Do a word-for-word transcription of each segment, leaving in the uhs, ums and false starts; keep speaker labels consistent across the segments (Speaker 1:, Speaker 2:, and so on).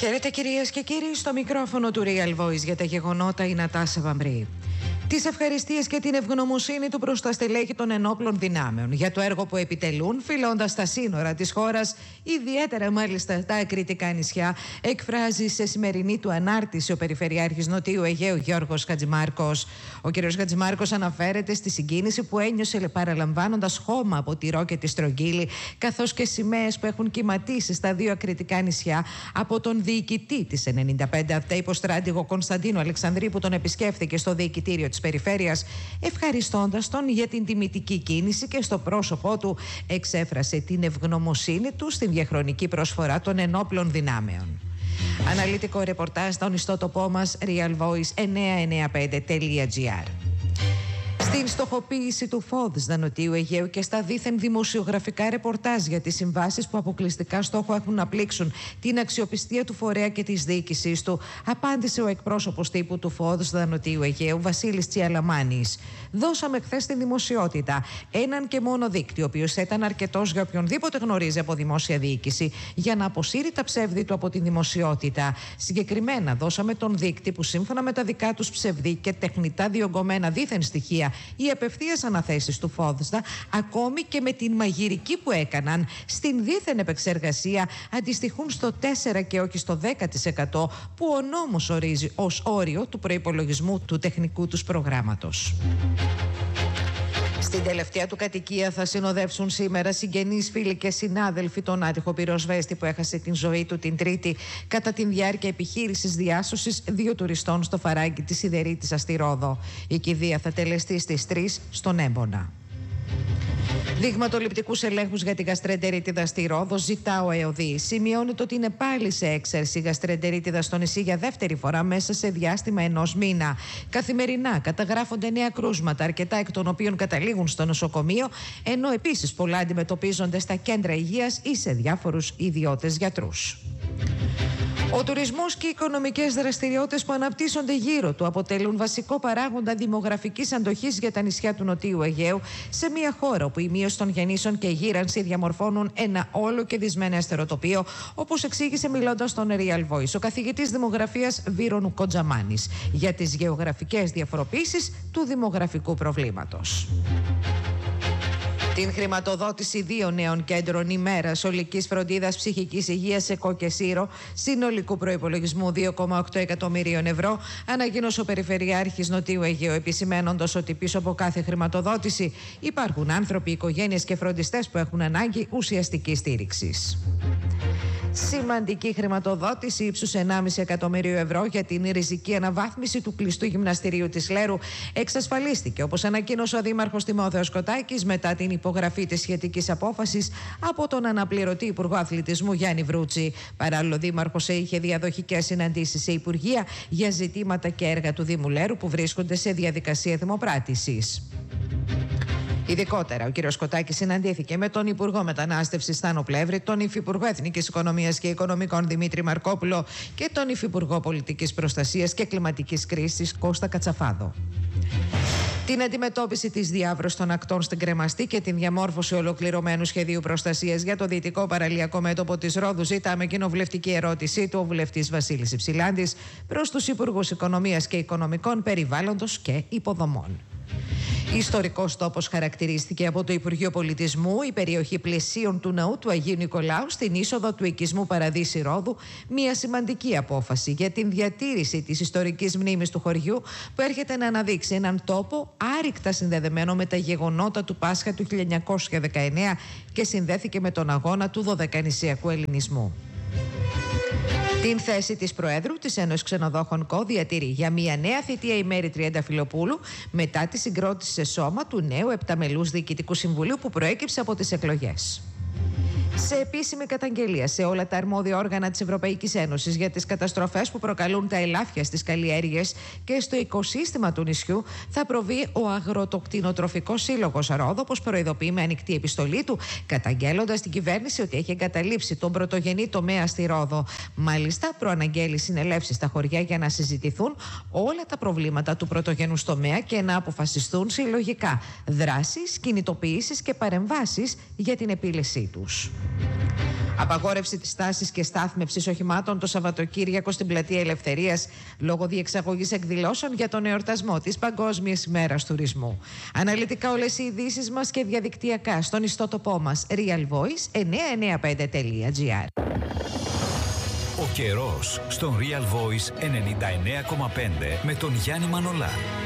Speaker 1: Χαίρετε κυρίες και κύριοι, στο μικρόφωνο του Real Voice για τα γεγονότα η Νατάσα Βαμβρή. Τις ευχαριστίες και την ευγνωμοσύνη του προς τα στελέχη των ενόπλων δυνάμεων για το έργο που επιτελούν, φυλώντας τα σύνορα της χώρας, ιδιαίτερα μάλιστα τα ακριτικά νησιά, εκφράζει σε σημερινή του ανάρτηση ο Περιφερειάρχης Νοτιού Αιγαίου Γιώργος Χατζημάρκος. Ο κ. Χατζημάρκος αναφέρεται στη συγκίνηση που ένιωσε παραλαμβάνοντας χώμα από τη Ρο και τη Στρογγύλη, καθώς και σημαίες που έχουν κυματίσει στα δύο ακριτικά νησιά από τον διοικητή της ενενήντα πέντε ΑΒΤΕ υποστράτηγο Κωνσταντίνο Αλεξανδρή, που τον επισκέφθηκε στο διοικητήριο της Περιφέρειας, ευχαριστώντας τον για την τιμητική κίνηση, και στο πρόσωπό του εξέφρασε την ευγνωμοσύνη του στην διαχρονική προσφορά των ενόπλων δυνάμεων. Αναλυτικό ρεπορτάζ στον ιστότοπό μας real voice εννιακόσια ενενήντα πέντε τελεία gr. Στην στοχοποίηση του Φόδσδα Νοτιού Αιγαίου και στα δίθεν δημοσιογραφικά ρεπορτάζ για τις συμβάσεις που αποκλειστικά στόχο έχουν να πλήξουν την αξιοπιστία του φορέα και της διοίκησής του, απάντησε ο εκπρόσωπος τύπου του Φόδσδα Νοτιού Αιγαίου, Βασίλης Τσιαλαμάνης. Δώσαμε χθες στην δημοσιότητα έναν και μόνο δείκτη, ο οποίος θα ήταν αρκετός για οποιονδήποτε γνωρίζει από δημόσια διοίκηση, για να αποσύρει τα ψεύδη του από τη δημοσιότητα. Συγκεκριμένα, δώσαμε τον δείκτη που, σύμφωνα με τα δικά τους ψευδή και τεχνητά διωγγωμένα δίθεν στοιχεία, οι απευθείας αναθέσεις του Φόδσδα, ακόμη και με την μαγειρική που έκαναν στην δίθεν επεξεργασία, αντιστοιχούν στο τέσσερα και όχι στο δέκα τοις εκατό που ο νόμος ορίζει ως όριο του προϋπολογισμού του τεχνικού τους προγράμματος. Στην τελευταία του κατοικία θα συνοδεύσουν σήμερα συγγενείς, φίλοι και συνάδελφοι τον άτυχο πυροσβέστη που έχασε την ζωή του την Τρίτη κατά τη διάρκεια επιχείρησης διάσωσης δύο τουριστών στο φαράγγι της Σιδερίτισσας στη Ρόδο. Η κηδεία θα τελεστεί στις τρεις στον Έμπονα. Δειγματοληπτικούς ελέγχους για την γαστρεντερίτιδα στη Ρόδο ζητά ο ΕΟΔΗ. Σημειώνεται ότι είναι πάλι σε έξαρση η γαστρεντερίτιδα στο νησί για δεύτερη φορά μέσα σε διάστημα ενός μήνα. Καθημερινά καταγράφονται νέα κρούσματα, αρκετά εκ των οποίων καταλήγουν στο νοσοκομείο, ενώ επίσης πολλά αντιμετωπίζονται στα κέντρα υγείας ή σε διάφορους ιδιώτες γιατρούς. Ο τουρισμός και οι οικονομικές δραστηριότητες που αναπτύσσονται γύρω του αποτελούν βασικό παράγοντα δημογραφικής αντοχής για τα νησιά του Νοτιού Αιγαίου, σε μια χώρα όπου η μείωση των γεννήσεων και η γύρανση διαμορφώνουν ένα όλο και δυσμενέστερο τοπίο, όπως εξήγησε μιλώντας στον Real Voice ο καθηγητής δημογραφίας Βίρονου Κοντζαμάνης για τις γεωγραφικές διαφοροποίησεις του δημογραφικού προβλήματος. Την χρηματοδότηση δύο νέων κέντρων ημέρας ολικής φροντίδας ψυχικής υγείας σε Κο και Σύρο, συνολικού προϋπολογισμού δύο κόμμα οκτώ εκατομμυρίων ευρώ, ανακοίνωσε ο Περιφερειάρχης Νοτιού Αιγαίου, επισημένοντας ότι πίσω από κάθε χρηματοδότηση υπάρχουν άνθρωποι, οικογένειες και φροντιστές που έχουν ανάγκη ουσιαστικής στήριξης. Σημαντική χρηματοδότηση ύψους ενάμιση εκατομμυρίου ευρώ για την ριζική αναβάθμιση του κλειστού γυμναστηρίου της Λέρου εξασφαλίστηκε, όπως ανακοίνωσε ο Δήμαρχος Τιμόθεος Κωτάκης, μετά την υπογραφή της σχετικής απόφασης από τον αναπληρωτή Υπουργό Αθλητισμού Γιάννη Βρούτση. Παράλληλο, ο Δήμαρχος είχε διαδοχικές συναντήσεις σε υπουργεία για ζητήματα και έργα του Δήμου Λέρου που βρίσκονται σε διαδικασία δημοπράτησης. Ειδικότερα, ο κ. Κωτάκης συναντήθηκε με τον Υπουργό Μετανάστευσης Θάνο Πλεύρη, τον Υφυπουργό Εθνικής Οικονομίας και Οικονομικών Δημήτρη Μαρκόπουλο και τον Υφυπουργό Πολιτικής Προστασίας και Κλιματικής Κρίσης Κώστα Κατσαφάδο. Την αντιμετώπιση της διάβρωσης των ακτών στην Κρεμαστή και την διαμόρφωση ολοκληρωμένου σχεδίου προστασίας για το δυτικό παραλιακό μέτωπο της Ρόδου ζητάμε κοινοβουλευτική ερώτησή του ο βουλευτής Βασίλης Υψηλάντης προς τους Υπουργούς Οικονομίας και Οικονομικών, Περιβάλλοντος και Υποδομών. Ιστορικός τόπος χαρακτηρίστηκε από το Υπουργείο Πολιτισμού η περιοχή πλαισίων του ναού του Αγίου Νικολάου στην είσοδο του οικισμού Παραδείσι Ρόδου, μια σημαντική απόφαση για την διατήρηση της ιστορικής μνήμης του χωριού που έρχεται να αναδείξει έναν τόπο άρρηκτα συνδεδεμένο με τα γεγονότα του Πάσχα του χίλια εννιακόσια δεκαεννέα και συνδέθηκε με τον αγώνα του δωδεκανησιακού ελληνισμού. Την θέση της Προέδρου της Ένωσης Ξενοδόχων ΚΟ διατηρεί για μια νέα θητεία η Μέρη Τριανταφυλοπούλου μετά τη συγκρότηση σε σώμα του νέου επταμελούς Διοικητικού Συμβουλίου που προέκυψε από τις εκλογές. Σε επίσημη καταγγελία σε όλα τα αρμόδια όργανα της Ευρωπαϊκής Ένωσης για τις καταστροφές που προκαλούν τα ελάφια στις καλλιέργειες και στο οικοσύστημα του νησιού θα προβεί ο Αγροτοκτηνοτροφικός Σύλλογος Ρόδο, όπως προειδοποιεί με ανοιχτή επιστολή του, καταγγέλλοντας την κυβέρνηση ότι έχει εγκαταλείψει τον πρωτογενή τομέα στη Ρόδο. Μάλιστα, προαναγγέλει συνελεύσεις στα χωριά για να συζητηθούν όλα τα προβλήματα του πρωτογενούς τομέα και να αποφασιστούν συλλογικά δράσεις, κινητοποιήσεις και παρεμβάσεις για την επίλυσή τους. Απαγόρευση της στάσης και στάθμευσης οχημάτων το Σαββατοκύριακο στην Πλατεία Ελευθερίας λόγω διεξαγωγής εκδηλώσεων για τον εορτασμό της Παγκόσμιας ημέρας τουρισμού. Αναλυτικά όλες οι ειδήσεις μας και διαδικτυακά στον ιστότοπό μας Real Voice εννιακόσια ενενήντα πέντε τελεία τζι άρ.
Speaker 2: Ο καιρός στον Real Voice ενενήντα εννέα κόμμα πέντε με τον Γιάννη Μανολά.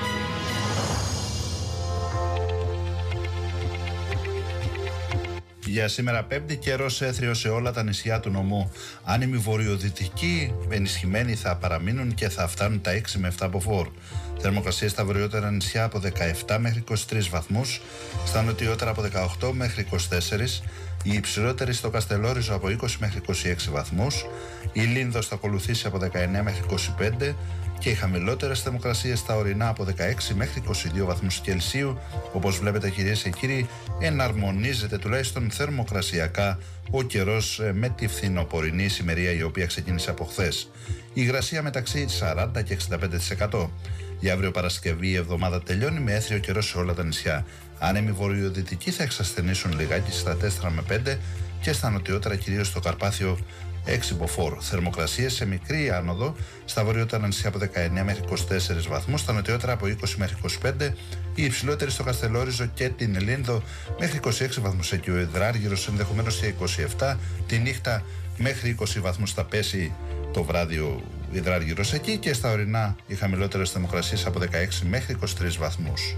Speaker 3: Για σήμερα Πέμπτη, καιρός έθριος σε όλα τα νησιά του νομού. Άνεμοι βορειοδυτικοί ενισχυμένοι θα παραμείνουν και θα φτάνουν τα έξι με επτά μποφόρ. Θερμοκρασία στα βορειότερα νησιά από δεκαεπτά μέχρι είκοσι τρεις βαθμούς, στα νοτιότερα από δεκαοκτώ μέχρι είκοσι τέσσερα, η υψηλότερη στο Καστελόριζο από είκοσι μέχρι είκοσι έξι βαθμούς, η Λίνδος θα ακολουθήσει από δεκαεννέα μέχρι είκοσι πέντε και οι χαμηλότερες θερμοκρασίες στα ορεινά από δεκαέξι μέχρι είκοσι δύο βαθμούς Κελσίου. Όπως βλέπετε, κυρίες και κύριοι, εναρμονίζεται τουλάχιστον θερμοκρασιακά ο καιρός με τη φθινοπορεινή ησημερία η οποία ξεκίνησε από χθες. Η υγρασία μεταξύ σαράντα και εξήντα πέντε τοις εκατό. Για αύριο Παρασκευή η εβδομάδα τελειώνει με έθριο καιρό σε όλα τα νησιά. Άνεμοι βορειοδυτικοί θα εξασθενήσουν λιγάκι στα τέσσερα με πέντε και στα νοτιότερα, κυρίως στο Καρπάθιο, έξι μποφόρ. Θερμοκρασίες σε μικρή άνοδο στα βορειότερα νησιά από δεκαεννέα μέχρι είκοσι τέσσερις βαθμούς, στα νοτιότερα από είκοσι μέχρι είκοσι πέντε, η υψηλότερη στο Καστελόριζο και την Λίνδο μέχρι είκοσι έξι βαθμούς, εκεί ο Υδράργυρος ενδεχομένως και είκοσι επτά, τη νύχτα μέχρι είκοσι βαθμούς θα πέσει το βράδυ ο Υδράργυρος εκεί, και στα ορεινά οι χαμηλότερες θερμοκρασίες από δεκαέξι μέχρι είκοσι τρεις βαθμούς.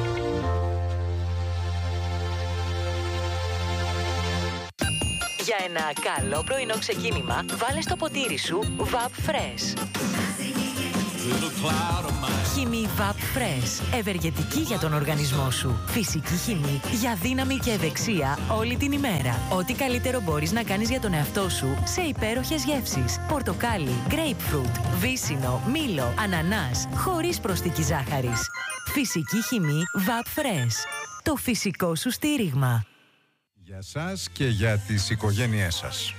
Speaker 4: Για ένα καλό πρωινό ξεκίνημα, βάλε στο ποτήρι σου Vap Fresh. Χυμή Vap Fresh. Ευεργετική για τον οργανισμό σου. Φυσική χυμή για δύναμη και ευεξία όλη την ημέρα. Ό,τι καλύτερο μπορείς να κάνεις για τον εαυτό σου σε υπέροχες γεύσεις. Πορτοκάλι, grapefruit, βύσσινο, μήλο, ανανάς, χωρίς προσθήκη ζάχαρης. Φυσική χυμή Vap Fresh. Το φυσικό σου στήριγμα.
Speaker 5: Για σας και για τις οικογένειές σας.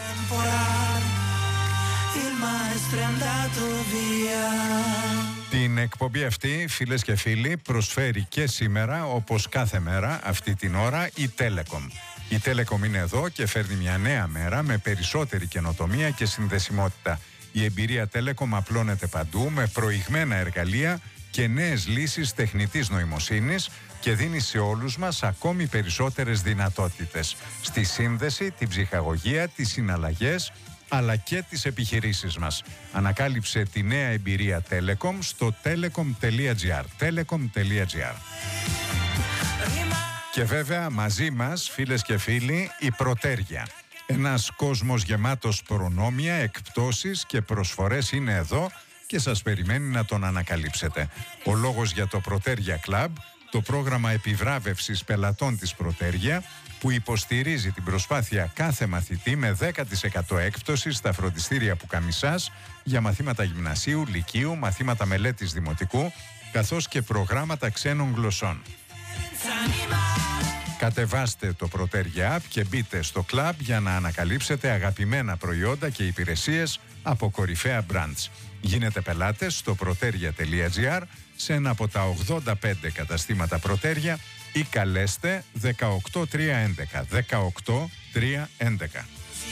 Speaker 5: Την εκπομπή αυτή, φίλες και φίλοι, προσφέρει και σήμερα, όπως κάθε μέρα, αυτή την ώρα, η Telecom. Η Telecom είναι εδώ και φέρνει μια νέα μέρα με περισσότερη καινοτομία και συνδεσιμότητα. Η εμπειρία Telecom απλώνεται παντού με προηγμένα εργαλεία και νέες λύσεις τεχνητής νοημοσύνης και δίνει σε όλους μας ακόμη περισσότερες δυνατότητες στη σύνδεση, την ψυχαγωγία, τις συναλλαγές αλλά και τις επιχειρήσεις μας. Ανακάλυψε τη νέα εμπειρία Telecom στο telecom.gr. telecom.gr. Και βέβαια μαζί μας, φίλες και φίλοι, η Πρωτέρια. Ένας κόσμος γεμάτος προνόμια, εκπτώσεις και προσφορές είναι εδώ και σας περιμένει να τον ανακαλύψετε. Ο λόγος για το Πρωτέρια Club, το πρόγραμμα επιβράβευσης πελατών της Πρωτέρια, που υποστηρίζει την προσπάθεια κάθε μαθητή με δέκα τοις εκατό έκπτωση στα φροντιστήρια Πουκαμισάς για μαθήματα γυμνασίου, λυκείου, μαθήματα μελέτης δημοτικού, καθώς και προγράμματα ξένων γλωσσών. Κατεβάστε το Πρωτέρια App και μπείτε στο club για να ανακαλύψετε αγαπημένα προϊόντα και υπηρεσίες από κορυφαία brands. Γίνετε πελάτες στο proteria.gr σε ένα από τα ογδόντα πέντε καταστήματα Πρωτέρια ή καλέστε δεκαοκτώ τριακόσια έντεκα. δεκαοκτώ τριακόσια έντεκα.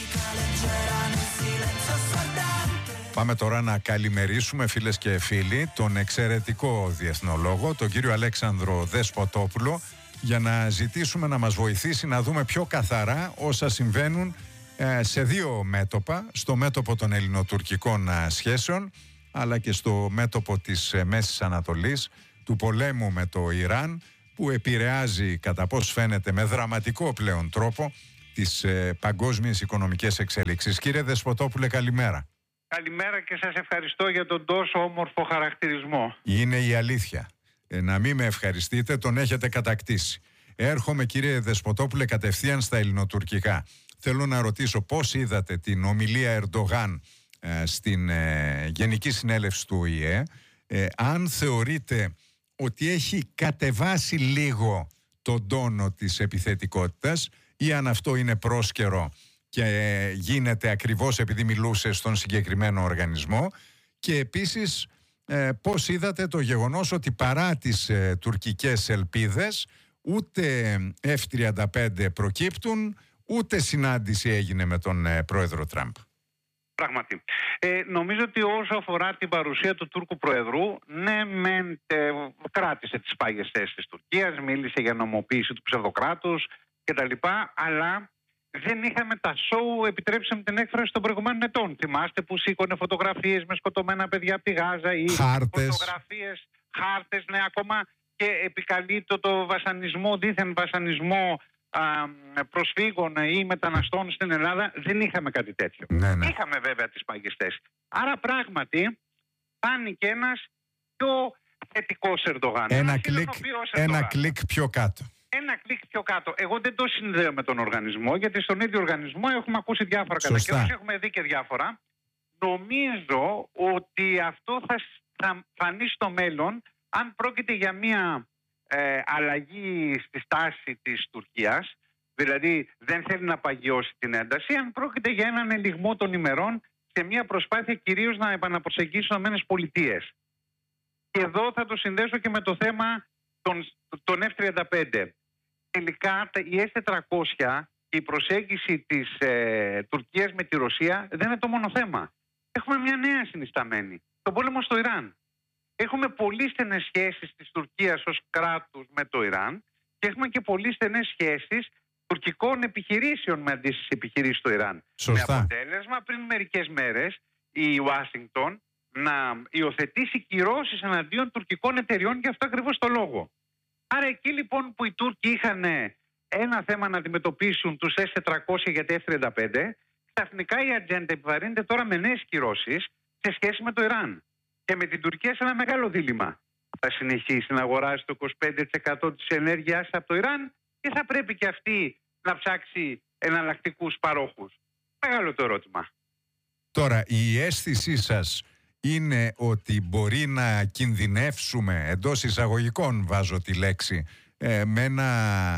Speaker 5: Πάμε τώρα να καλημερίσουμε, φίλες και φίλοι, τον εξαιρετικό διεθνολόγο, τον κύριο Αλέξανδρο Δεσποτόπουλο, για να ζητήσουμε να μας βοηθήσει να δούμε πιο καθαρά όσα συμβαίνουν ε, σε δύο μέτωπα, στο μέτωπο των ελληνοτουρκικών ε, σχέσεων, αλλά και στο μέτωπο της ε, Μέσης Ανατολής, του πολέμου με το Ιράν, που επηρεάζει, κατά πώς φαίνεται, με δραματικό πλέον τρόπο τις ε, παγκόσμιες οικονομικές εξέλιξεις. Κύριε Δεσποτόπουλε, καλημέρα.
Speaker 6: Καλημέρα και σας ευχαριστώ για τον τόσο όμορφο χαρακτηρισμό.
Speaker 5: Είναι η αλήθεια. Ε, να μην με ευχαριστείτε, τον έχετε κατακτήσει. Έρχομαι, κύριε Δεσποτόπουλε, κατευθείαν στα ελληνοτουρκικά. Θέλω να ρωτήσω πώς είδατε την ομιλία Ερντογάν ε, στην ε, Γενική Συνέλευση του Ο Η Ε, ε, αν θεωρείτε ότι έχει κατεβάσει λίγο τον τόνο της επιθετικότητας ή αν αυτό είναι πρόσκαιρο και ε, γίνεται ακριβώς επειδή μιλούσε στον συγκεκριμένο οργανισμό, και επίσης ε, πώς είδατε το γεγονός ότι παρά τις ε, τουρκικές ελπίδες ούτε εφ τριάντα πέντε προκύπτουν, ούτε συνάντηση έγινε με τον ε, πρόεδρο Τραμπ.
Speaker 6: Πράγματι. Ε, νομίζω ότι όσο αφορά την παρουσία του Τούρκου Προεδρού, ναι, μεν ε, κράτησε τις πάγιες θέσεις της Τουρκίας, μίλησε για νομοποίηση του ψευδοκράτους κτλ. Αλλά δεν είχαμε τα σοου, επιτρέψτε μου την έκφραση, των προηγουμένων ετών. Θυμάστε που σήκωνε φωτογραφίες με σκοτωμένα παιδιά από τη Γάζα ή
Speaker 5: χάρτες.
Speaker 6: φωτογραφίες, χάρτες, ναι, ακόμα και επικαλείται το βασανισμό, δίθεν βασανισμό α, προσφύγων ή μεταναστών στην Ελλάδα. Δεν είχαμε κάτι τέτοιο.
Speaker 5: Ναι, ναι.
Speaker 6: Είχαμε βέβαια τις παγιστές. Άρα πράγματι φάνηκε ένας πιο θετικός Ερντογάν.
Speaker 5: Ένα κλικ, ένα κλικ πιο κάτω.
Speaker 6: Ένα κλικ πιο κάτω. Εγώ δεν το συνδέω με τον οργανισμό, γιατί στον ίδιο οργανισμό έχουμε ακούσει διάφορα κατά καιρούς, έχουμε δει και διάφορα. Νομίζω ότι αυτό θα, θα φανεί στο μέλλον αν πρόκειται για μια ε, αλλαγή στη στάση της Τουρκίας, δηλαδή δεν θέλει να παγιώσει την ένταση, αν πρόκειται για έναν ελιγμό των ημερών σε μια προσπάθεια κυρίως να επαναπροσεγγίσει τις ΗΠΑ. Και εδώ θα το συνδέσω και με το θέμα των, των εφ τριάντα πέντε. Τελικά η ες τετρακόσια και η προσέγγιση της ε, Τουρκίας με τη Ρωσία δεν είναι το μόνο θέμα. Έχουμε μια νέα συνισταμένη, τον πόλεμο στο Ιράν. Έχουμε πολύ στενές σχέσεις της Τουρκίας ως κράτους με το Ιράν και έχουμε και πολύ στενές σχέσεις τουρκικών επιχειρήσεων με αντίστοιχες επιχειρήσεις στο Ιράν.
Speaker 5: Σωστά.
Speaker 6: Με αποτέλεσμα πριν μερικές μέρες η Ουάσιγκτον να υιοθετήσει κυρώσεις εναντίον τουρκικών εταιριών για αυτό ακριβώς το λόγο. Άρα εκεί λοιπόν που οι Τούρκοι είχαν ένα θέμα να αντιμετωπίσουν τους ες τετρακόσια για τα εφ τριάντα πέντε, ξαφνικά η ατζέντα επιβαρύνεται τώρα με νέες κυρώσεις σε σχέση με το Ιράν. Και με την Τουρκία σε ένα μεγάλο δίλημμα. Θα συνεχίσει να αγοράζει το είκοσι πέντε τοις εκατό της ενέργειας από το Ιράν και θα πρέπει και αυτή να ψάξει εναλλακτικούς παρόχους. Μεγάλο το ερώτημα.
Speaker 5: Τώρα, η αίσθησή σας είναι ότι μπορεί να κινδυνεύσουμε, εντός εισαγωγικών βάζω τη λέξη, ε, με ένα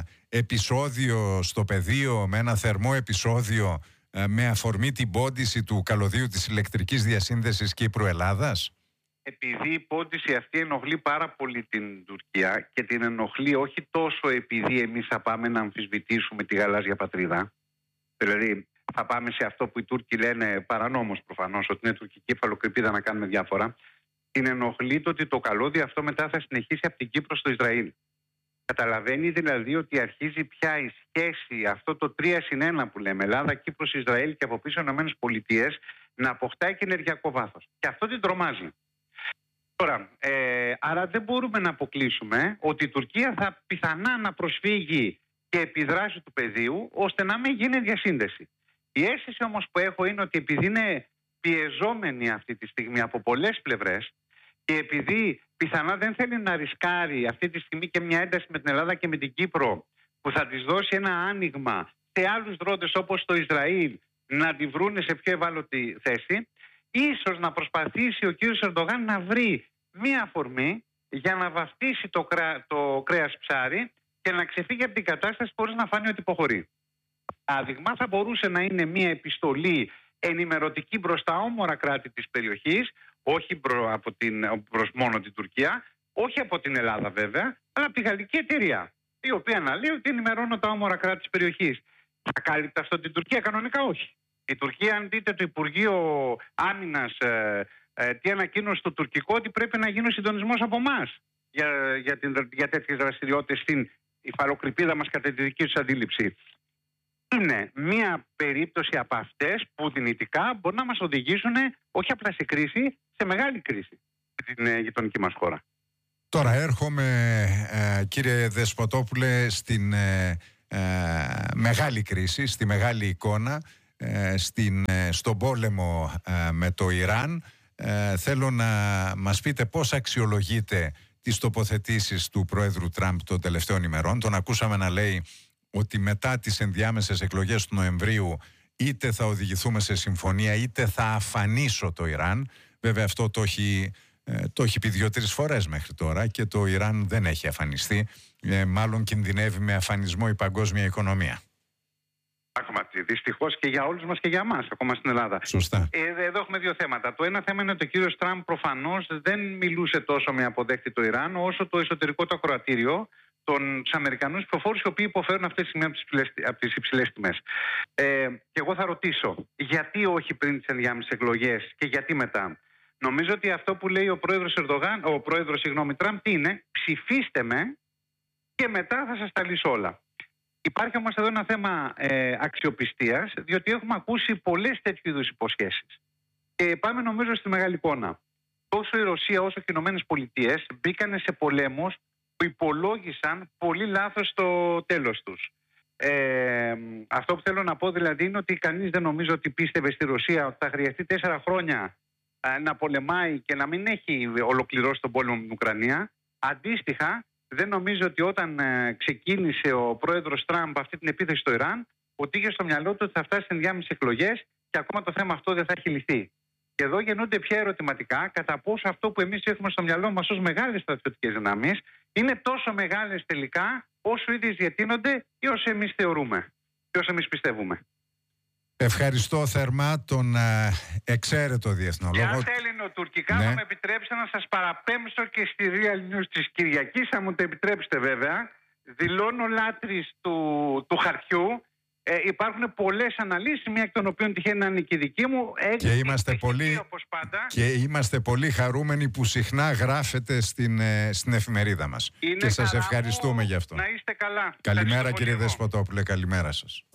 Speaker 5: επεισόδιο στο πεδίο, με ένα θερμό επεισόδιο, ε, με αφορμή την πόντιση του καλωδίου της ηλεκτρικής διασύνδεσης Κύπρου-Ελλάδας?
Speaker 6: Επειδή η πόντιση αυτή ενοχλεί πάρα πολύ την Τουρκία και την ενοχλεί όχι τόσο επειδή εμείς θα πάμε να αμφισβητήσουμε τη γαλάζια πατρίδα, δηλαδή θα πάμε σε αυτό που οι Τούρκοι λένε παρανόμως προφανώς, ότι είναι τουρκική υφαλοκρηπίδα να κάνουμε διάφορα, την ενοχλεί το ότι το καλώδι αυτό μετά θα συνεχίσει από την Κύπρο στο Ισραήλ. Καταλαβαίνει δηλαδή ότι αρχίζει πια η σχέση, αυτό το τρία συν ένα που λέμε, Ελλάδα, Κύπρος, Ισραήλ και από πίσω Ηνωμένες Πολιτείες, να αποκτάει και ενεργειακό βάθος. Και αυτό την τρομάζει. Τώρα, ε, άρα δεν μπορούμε να αποκλείσουμε ότι η Τουρκία θα πιθανά να προσφύγει και επιδράσει του πεδίου ώστε να μην γίνει διασύνδεση. Η αίσθηση όμως που έχω είναι ότι επειδή είναι πιεζόμενη αυτή τη στιγμή από πολλές πλευρές και επειδή πιθανά δεν θέλει να ρισκάρει αυτή τη στιγμή και μια ένταση με την Ελλάδα και με την Κύπρο που θα της δώσει ένα άνοιγμα σε άλλους δρόντες όπως το Ισραήλ να τη βρούνε σε πιο ευάλωτη θέση, ίσως να προσπαθήσει ο κύριος Ερντογάν να βρει μία αφορμή για να βαφτίσει το, κρέα, το κρέας ψάρι και να ξεφύγει από την κατάσταση χωρίς να φάνει ότι υποχωρεί. Άδειγμα θα μπορούσε να είναι μία επιστολή ενημερωτική προς τα όμορα κράτη της περιοχής, όχι προ, από την, προς μόνο την Τουρκία, όχι από την Ελλάδα βέβαια, αλλά από τη γαλλική εταιρεία, η οποία να λέει ότι ενημερώνω τα όμορα κράτη της περιοχής. Θα κάλυπτε αυτό την Τουρκία? Κανονικά όχι. Η Τουρκία, αν δείτε το Υπουργείο Άμυνας, ε, ε, τι ανακοίνωσε το τουρκικό, ότι πρέπει να γίνει ο συντονισμός από εμάς για, για, για τέτοιες δραστηριότητες στην υφαλοκρηπίδα μας κατά τη δική τους αντίληψη. Είναι μία περίπτωση από αυτές που δυνητικά μπορεί να μας οδηγήσουν όχι απλά σε κρίση, σε μεγάλη κρίση στην ε, γειτονική μας χώρα.
Speaker 5: Τώρα έρχομαι, ε, κύριε Δεσποτόπουλε, στην ε, ε, μεγάλη κρίση, στη μεγάλη εικόνα, ε, στην, ε, στον πόλεμο ε, με το Ιράν. Ε, θέλω να μας πείτε πώς αξιολογείτε τις τοποθετήσεις του Πρόεδρου Τραμπ των τελευταίων ημερών. Τον ακούσαμε να λέει ότι μετά τις ενδιάμεσες εκλογές του Νοεμβρίου είτε θα οδηγηθούμε σε συμφωνία είτε θα αφανίσω το Ιράν. Βέβαια αυτό το έχει, ε, το έχει πει δύο-τρεις φορές μέχρι τώρα και το Ιράν δεν έχει αφανιστεί. Ε, μάλλον κινδυνεύει με αφανισμό η παγκόσμια οικονομία.
Speaker 6: Πράγματι, δυστυχώς και για όλους μας και για εμάς, ακόμα στην Ελλάδα.
Speaker 5: Σωστά.
Speaker 6: Ε, εδώ έχουμε δύο θέματα. Το ένα θέμα είναι ότι ο κύριος Τραμπ προφανώς δεν μιλούσε τόσο με αποδέχτη το Ιράν, όσο το εσωτερικό του ακροατήριο τους Αμερικανούς ψηφοφόρους, οι οποίοι υποφέρουν αυτή τη στιγμή από τις υψηλές τιμές. Ε, και εγώ θα ρωτήσω, γιατί όχι πριν τις ενδιάμεσες εκλογές και γιατί μετά? Νομίζω ότι αυτό που λέει ο πρόεδρος Ερντογάν, ο πρόεδρος, συγγνώμη, Τραμπ, τι είναι? Ψηφίστε με και μετά θα σας τα λύσω όλα. Υπάρχει όμως εδώ ένα θέμα ε, αξιοπιστίας, διότι έχουμε ακούσει πολλές τέτοιου είδους υποσχέσεις. Και πάμε νομίζω στη μεγάλη εικόνα. Τόσο η Ρωσία όσο και οι Ηνωμένες Πολιτείες μπήκανε σε πολέμους που υπολόγισαν πολύ λάθος το τέλος τους. Ε, αυτό που θέλω να πω δηλαδή είναι ότι κανείς δεν νομίζω ότι πίστευε στη Ρωσία ότι θα χρειαστεί τέσσερα χρόνια ε, να πολεμάει και να μην έχει ολοκληρώσει τον πόλεμο με την Ουκρανία. Αντίστοιχα, δεν νομίζω ότι όταν ε, ξεκίνησε ο πρόεδρος Τραμπ αυτή την επίθεση στο Ιράν, ότι είχε στο μυαλό του ότι θα φτάσει στις ενδιάμεσες εκλογές και ακόμα το θέμα αυτό δεν θα έχει λυθεί. Και εδώ γεννούνται πια ερωτηματικά κατά πόσο αυτό που εμείς έχουμε στο μυαλό μας ως μεγάλες στρατιωτικές δυνάμεις είναι τόσο μεγάλες τελικά όσο ήδη διατείνονται ή όσο εμείς θεωρούμε και όσο εμείς πιστεύουμε.
Speaker 5: Ευχαριστώ θερμά τον ε, εξαίρετο διεθνολόγο.
Speaker 6: Και αν θέλει τουρκικά,
Speaker 5: ναι.
Speaker 6: θα με επιτρέψετε να σας παραπέμψω και στη Real News της Κυριακής, αν μου το επιτρέψετε βέβαια. Δηλώνω λάτρης του, του χαρτιού. Ε, υπάρχουν πολλές αναλύσεις, μία εκ των οποίων τυχαίνει να είναι και δική μου.
Speaker 5: Και είμαστε, πολύ,
Speaker 6: όπως πάντα.
Speaker 5: και είμαστε πολύ χαρούμενοι που συχνά γράφετε στην, ε, στην εφημερίδα μας.
Speaker 6: Είναι
Speaker 5: και σας ευχαριστούμε
Speaker 6: μου,
Speaker 5: γι' αυτό.
Speaker 6: Να είστε καλά.
Speaker 5: Καλημέρα κύριε Δεσποτόπουλε, καλημέρα σας.